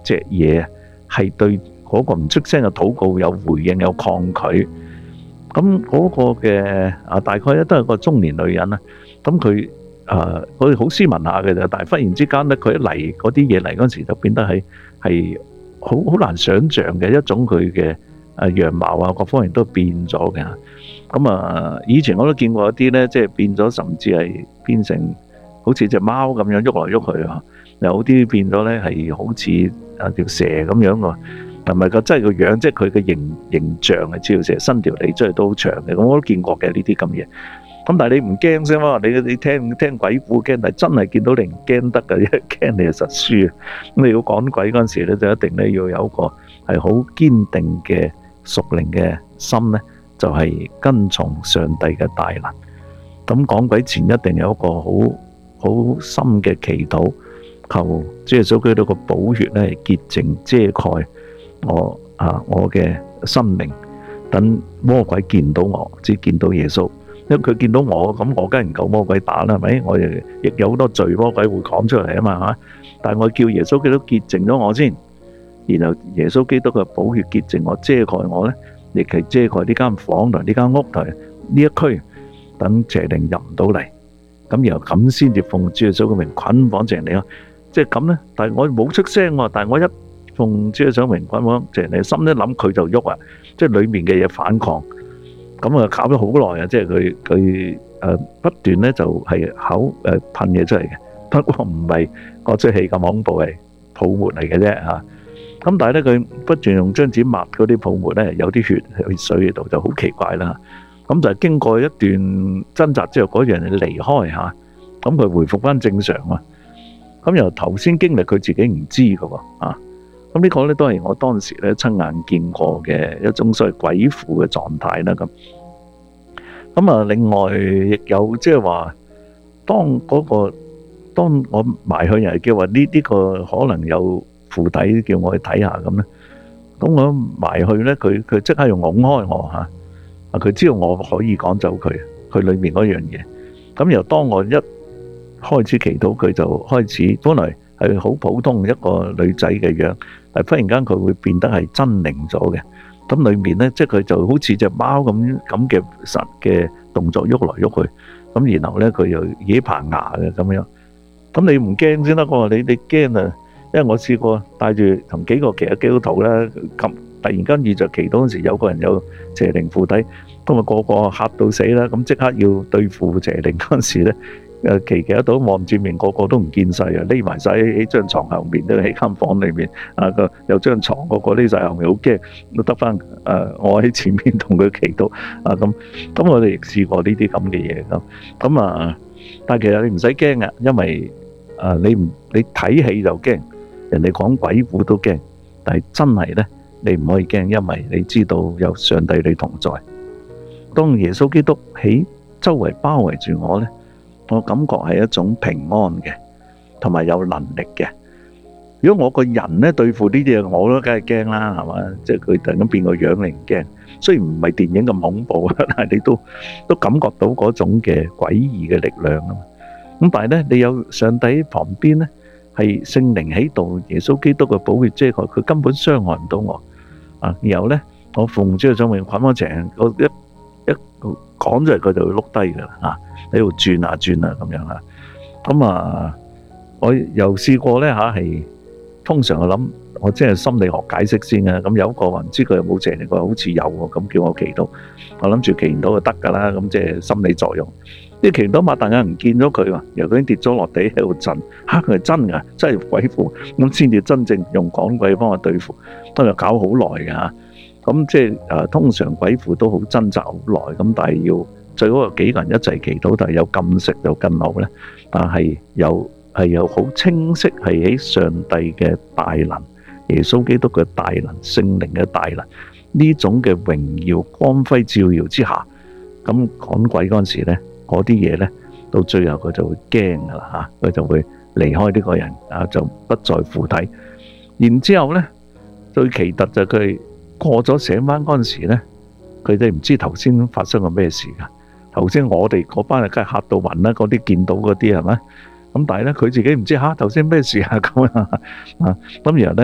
隻嘢係對嗰個唔出聲嘅禱告有回應有抗拒。咁嗰個嘅大概咧都係個中年女人啦。咁佢佢好斯文下嘅啫，但係忽然之間咧，佢一嚟嗰啲嘢嚟嗰陣時就變得係好難想像嘅一種佢嘅樣貌啊，各方面都變咗嘅。咁以前我都見過一啲咧，即係變咗，甚至係變成好似隻貓咁樣喐來喐去啊。有啲變咗咧係好似條蛇咁樣喎，同埋真係個樣，即係佢嘅形象係似條蛇，伸條脷出嚟都好長嘅。咁我都見過嘅呢啲咁嘢。咁但係你唔驚啫嘛？你聽鬼故驚，但係真係見到你唔驚得㗎，因為驚你就實輸。咁你要趕鬼嗰陣時咧，就一定咧要有一個係好堅定嘅屬靈嘅心咧，就係跟從上帝嘅大能。咁趕鬼前一定有一個好深嘅祈禱，求主耶穌基督個寶血咧潔淨遮蓋我嘅生命，等魔鬼見到我，只見到耶穌。因為佢見到我，咁我梗係唔夠魔鬼打啦，係咪？我亦有好多罪，魔鬼會講出嚟啊嘛，係嘛？但係我叫耶穌基督潔淨咗我先，然後耶穌基督嘅寶血潔淨我，遮蓋我咧，亦係遮蓋呢間房同呢間屋同呢一區，等邪靈入唔到嚟。咁然後咁先至奉主耶穌嘅名捆綁邪靈咯，即係咁咧。但係我冇出聲喎，但係我一奉主耶穌嘅名捆綁邪靈，心一諗佢就喐啊，即係裡面嘅嘢反抗。咁搞咗好耐啊！即係佢不斷咧就係口噴嘢出嚟嘅，不過唔係個出氣咁恐怖，係泡沫嚟嘅啫嚇。咁但係咧佢不斷用張紙抹嗰啲泡沫咧，有啲血水喺度，就好奇怪啦。咁就係經過一段掙扎之後，嗰樣嘢離開嚇，咁佢回復翻正常啊。咁由頭先經歷佢自己唔知㗎喎啊！咁呢個咧都係我當時咧親眼見過嘅一種所謂鬼附嘅狀態啦。咁另外亦有即係話，當我埋去人叫話呢個可能有附底，叫我去睇下咁咧。咁我埋去咧，佢即刻要拱開我嚇。佢知道我可以趕走佢裏面嗰樣嘢。咁由當我一開始祈禱，佢就開始本來係好普通一個女仔嘅樣，但忽然間佢會變得係猙獰咗嘅。咁裏面咧，即係佢就好似隻貓咁嘅實嘅動作喐來喐去。咁然後咧，佢又野棚牙嘅咁樣。咁你唔驚先得喎，你驚啊！因為我試過帶住同幾個其他基督徒咧，咁突然間遇着祈禱嗰陣時，有個人有邪靈附體，咁啊個個嚇到死啦！咁即刻要對付邪靈嗰陣時咧。奇奇到望住面，個個都唔見晒啊！匿埋晒喺張床後面，都喺間房裏面。有張床，個個匿晒後面，好驚。都得翻我喺前面同佢祈禱咁我哋亦試過呢啲咁嘅嘢咁但係其實你唔使驚嘅，因為你睇戲就驚，人哋講鬼故都驚，但係真係咧，你唔可以驚，因為你知道有上帝你同在。當耶穌基督喺周圍包圍住我咧，我感覺係一種平安嘅，同埋有能力嘅。如果我個人咧對付呢啲嘢，我都梗係驚啦，係嘛？即係佢突然間變個樣，你唔驚。雖然唔係電影咁恐怖，但係你都感覺到嗰種嘅詭異嘅力量啊嘛。咁但係咧，你有上帝喺旁邊咧，係聖靈喺度，耶穌基督嘅寶血遮蓋，佢根本傷害唔到我啊。然後咧，我奉主嘅聖名捆綁邪靈，我一講出嚟，佢就會碌低噶啦嚇。喺度轉下轉下咁樣嚇，咁我又試過咧嚇，係通常我諗我即係心理學解釋先啊。咁有一個話唔知佢有冇邪靈，佢話好似有喎，咁叫我祈禱，我諗住祈唔到就得㗎啦。咁即係心理作用。啲祈唔到擘大眼唔見咗佢喎，由佢已經跌咗落地喺度震嚇，佢係真㗎，真係鬼附，咁先至真正用趕鬼幫我對付，都係搞好耐㗎嚇。咁即係通常鬼附都好掙扎好耐，咁但係要。最好有幾個人一齊祈禱，但係有禁食就更好咧。但係有好清晰係喺上帝嘅大能、耶穌基督嘅大能、聖靈嘅大能呢種嘅榮耀光輝照耀之下，咁趕鬼嗰陣時咧，嗰啲嘢咧到最後佢就會驚㗎啦嚇，佢就會離開呢個人啊，就不再附體。然之後咧，最奇特就佢過咗醒返嗰陣時咧，佢哋唔知頭先發生過咩事㗎。頭先我哋嗰班梗係嚇到暈啦，嗰啲見到嗰啲係咪？咁但係咧佢自己唔知嚇頭先咩事啊咁啊，咁然後咧。